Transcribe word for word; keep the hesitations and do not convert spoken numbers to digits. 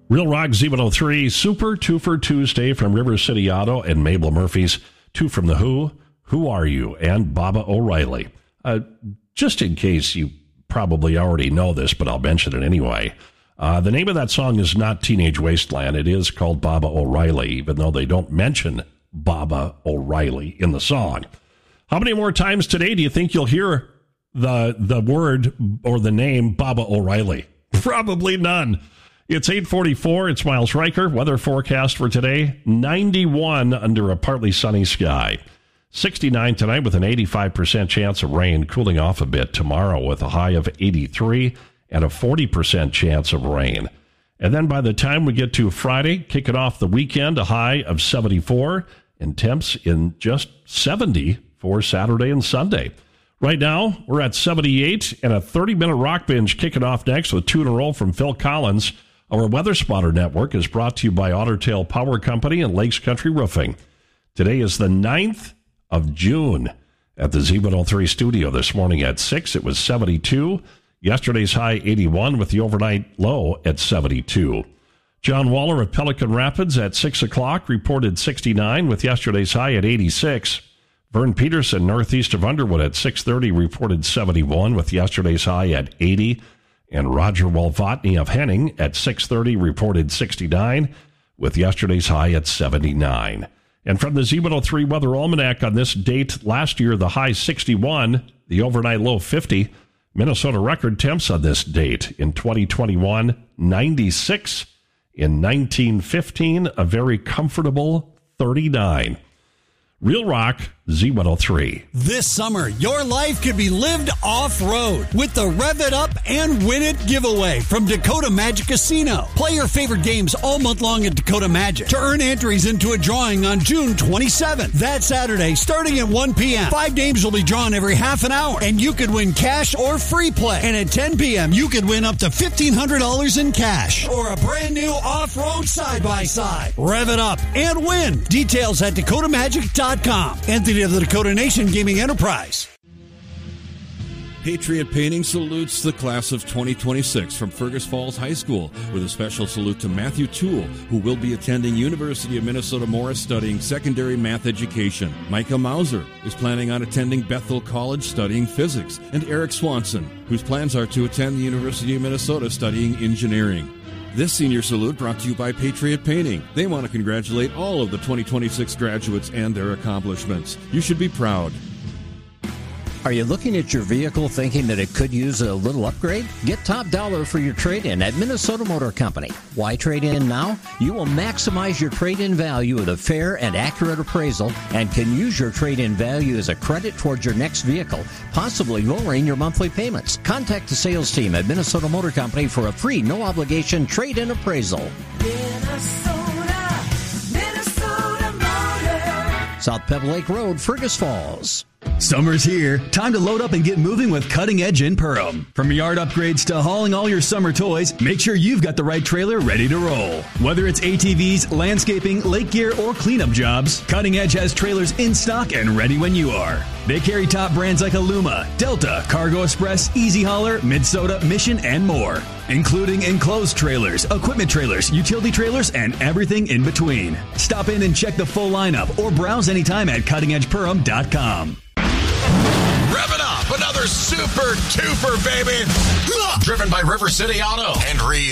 Real Rock Z one oh three, Super Twofer Tuesday from River City Auto and Mabel Murphy's. Two from The Who, Who Are You, and Baba O'Reilly. Uh, just in case you probably already know this, but I'll mention it anyway. Uh, the name of that song is not Teenage Wasteland. It is called Baba O'Reilly, even though they don't mention Baba O'Reilly in the song. How many more times today do you think you'll hear the the word or the name Baba O'Reilly? Probably none. It's eight forty-four. It's Miles Riker. Weather forecast for today, ninety-one under a partly sunny sky. sixty-nine tonight with an eighty-five percent chance of rain, cooling off a bit tomorrow with a high of eighty-three and a forty percent chance of rain. And then by the time we get to Friday, kicking off the weekend, a high of seventy-four and temps in just seventy for Saturday and Sunday. Right now, we're at seventy-eight and a thirty-minute rock binge kicking off next with two in a row from Phil Collins. Our Weather Spotter Network is brought to you by Otter Tail Power Company and Lakes Country Roofing. Today is the ninth of June at the Z one oh three studio. This morning at six, it was seventy-two. Yesterday's high, eighty-one, with the overnight low at seventy-two. John Waller of Pelican Rapids at six o'clock reported sixty-nine, with yesterday's high at eighty-six. Vern Peterson, northeast of Underwood, at six thirty reported seventy-one, with yesterday's high at eighty. And Roger Walvatney of Henning at six thirty reported sixty-nine, with yesterday's high at seventy-nine. And from the Z one oh three Weather Almanac on this date last year, the high sixty-one, the overnight low fifty. Minnesota record temps on this date in twenty twenty-one, ninety-six. In nineteen fifteen, a very comfortable thirty-nine. Real Rock, Z one oh three. This summer, your life could be lived off-road with the Rev It Up and Win It giveaway from Dakota Magic Casino. Play your favorite games all month long at Dakota Magic to earn entries into a drawing on June twenty-seventh. That Saturday, starting at one p.m., five games will be drawn every half an hour, and you could win cash or free play. And at ten p.m., you could win up to fifteen hundred dollars in cash or a brand new off-road side-by-side. Rev it up and win. Details at dakota magic dot com. Entity of the Dakota Nation Gaming Enterprise. Patriot Painting salutes the class of twenty twenty-six from Fergus Falls High School with a special salute to Matthew Toole, who will be attending University of Minnesota Morris studying secondary math education. Micah Mauser is planning on attending Bethel College studying physics, and Eric Swanson, whose plans are to attend the University of Minnesota studying engineering. This senior salute brought to you by Patriot Painting. They want to congratulate all of the twenty twenty-six graduates and their accomplishments. You should be proud. Are you looking at your vehicle thinking that it could use a little upgrade? Get top dollar for your trade-in at Minnesota Motor Company. Why trade in now? You will maximize your trade-in value with a fair and accurate appraisal and can use your trade-in value as a credit towards your next vehicle, possibly lowering your monthly payments. Contact the sales team at Minnesota Motor Company for a free, no-obligation trade-in appraisal. Minnesota, Minnesota Motor. South Pebble Lake Road, Fergus Falls. Summer's here. Time to load up and get moving with Cutting Edge in Perham. From yard upgrades to hauling all your summer toys, make sure you've got the right trailer ready to roll. Whether it's A T Vs, landscaping, lake gear, or cleanup jobs, Cutting Edge has trailers in stock and ready when you are. They carry top brands like Aluma, Delta, Cargo Express, Easy Hauler, Minnesota, Mission, and more, including enclosed trailers, equipment trailers, utility trailers, and everything in between. Stop in and check the full lineup or browse anytime at cutting edge perham dot com. Rev it up, another super twofer, baby. Driven by River City Auto and Re